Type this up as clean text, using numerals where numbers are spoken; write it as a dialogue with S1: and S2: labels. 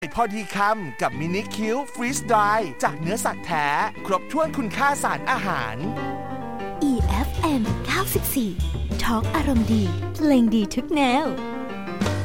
S1: พอดีคำกับมินิคิ้วฟรีสไดร์จากเนื้อสัตว์แท้ครบถ้วนคุณค่าสารอาหาร
S2: EFM 94 ทอล์กอารมณ์ดีเพลงดีทุกแนว